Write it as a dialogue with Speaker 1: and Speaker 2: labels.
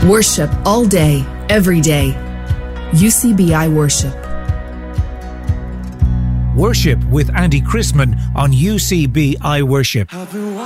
Speaker 1: Worship all day, every day. UCBI Worship.
Speaker 2: Worship with Andy Chrisman on UCBI Worship.